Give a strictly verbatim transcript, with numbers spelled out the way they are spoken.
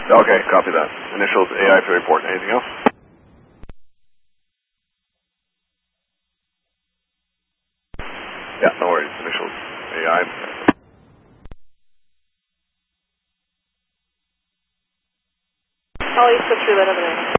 Okay, copy that. Initials A I for the report. Anything else? Yeah, no worries. Initials A I. All East Coast relay over there.